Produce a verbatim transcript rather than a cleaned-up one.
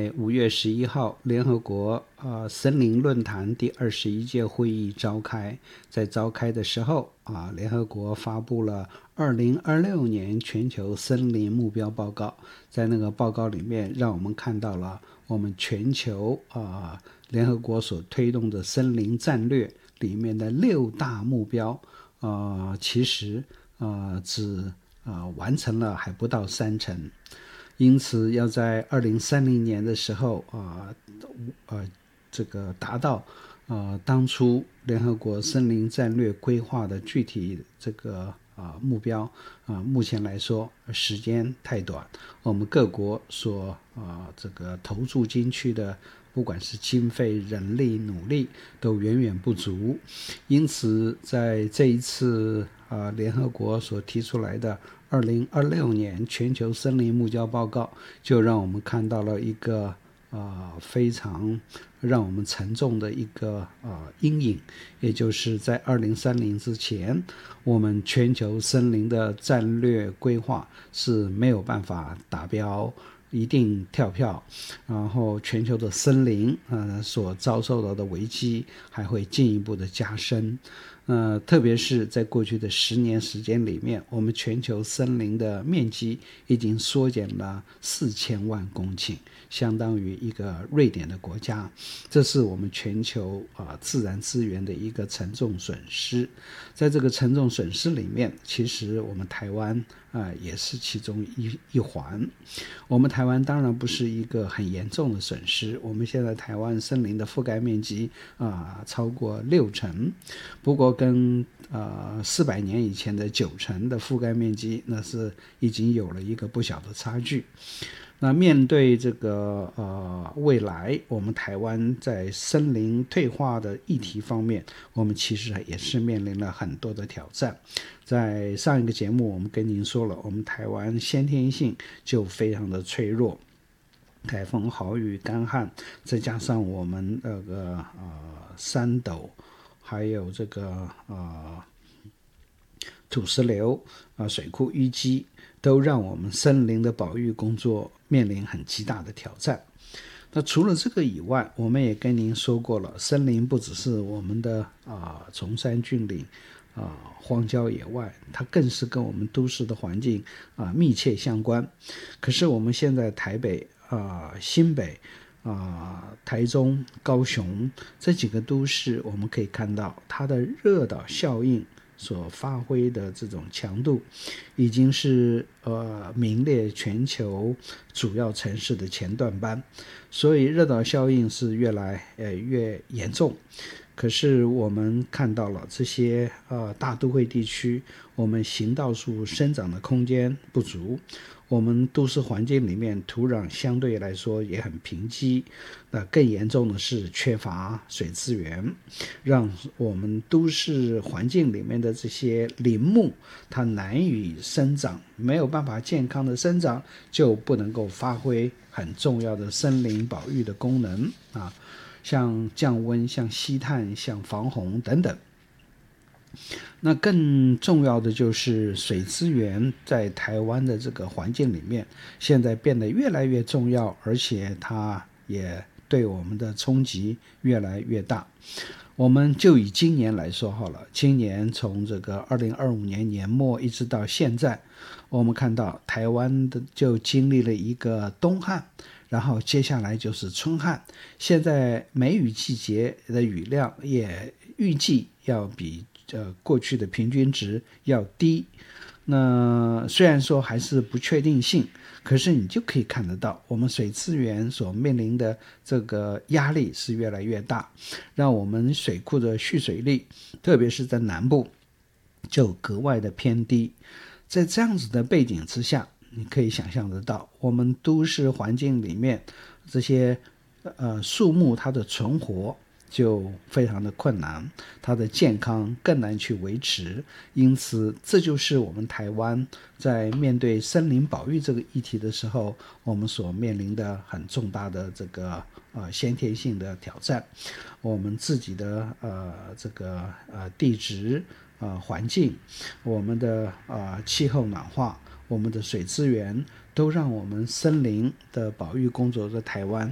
在五月十一号，联合国呃森林论坛第二十一届会议召开。在召开的时候啊，联合国发布了二零二六年全球森林目标报告。在那个报告里面，让我们看到了我们全球啊联合国所推动的森林战略里面的六大目标，呃，其实呃只呃完成了还不到三成。因此要在二零三零年的时候啊呃，呃这个达到呃当初联合国森林战略规划的具体这个啊、呃、目标啊、呃，目前来说时间太短，我们各国所啊、呃、这个投注进去的不管是经费、人力、努力都远远不足。因此在这一次啊、呃、联合国所提出来的二零二六年全球森林目标报告，就让我们看到了一个啊、呃、非常让我们沉重的一个啊、呃、阴影，也就是在二零三零之前，我们全球森林的战略规划是没有办法达标，一定跳票，然后全球的森林呃所遭受到的危机还会进一步的加深。呃，特别是在过去的十年时间里面，我们全球森林的面积已经缩减了四千万公顷，相当于一个瑞典的国家。这是我们全球啊、呃、自然资源的一个沉重损失。在这个沉重损失里面，其实我们台湾啊、呃、也是其中一一环。我们台湾当然不是一个很严重的损失，我们现在台湾森林的覆盖面积啊、呃、超过六成，不过跟呃四百年以前的九成的覆盖面积，那是已经有了一个不小的差距。那面对这个呃未来我们台湾在森林退化的议题方面，我们其实也是面临了很多的挑战。在上一个节目我们跟您说了，我们台湾先天性就非常的脆弱，台风、豪雨、干旱，再加上我们那个呃山斗，还有这个呃土石流啊、呃、水库淤积，都让我们森林的保育工作面临很极大的挑战。那除了这个以外，我们也跟您说过了，森林不只是我们的啊、呃、崇山峻岭啊、呃、荒郊野外，它更是跟我们都市的环境啊、呃、密切相关。可是我们现在台北啊、呃、新北啊、呃、台中、高雄这几个都市，我们可以看到它的热岛效应所发挥的这种强度，已经是呃名列全球主要城市的前段班，所以热岛效应是越来呃越严重。可是我们看到了这些呃大都会地区，我们行道树生长的空间不足，我们都市环境里面土壤相对来说也很贫瘠，那更严重的是缺乏水资源，让我们都市环境里面的这些林木它难以生长，没有办法健康的生长，就不能够发挥很重要的森林保育的功能啊，像降温、像吸碳、像防洪等等。那更重要的就是水资源在台湾的这个环境里面，现在变得越来越重要，而且它也对我们的冲击越来越大。我们就以今年来说好了，今年从这个二零二五年年末一直到现在，我们看到台湾的就经历了一个冬旱，然后接下来就是春旱，现在梅雨季节的雨量也预计要比呃过去的平均值要低。那虽然说还是不确定性，可是你就可以看得到我们水资源所面临的这个压力是越来越大，让我们水库的蓄水率特别是在南部就格外的偏低。在这样子的背景之下，你可以想象得到我们都市环境里面这些呃树木它的存活就非常的困难，它的健康更难去维持。因此这就是我们台湾在面对森林保育这个议题的时候，我们所面临的很重大的这个呃先天性的挑战。我们自己的呃这个呃地质呃环境，我们的呃气候暖化，我们的水资源，都让我们森林的保育工作在台湾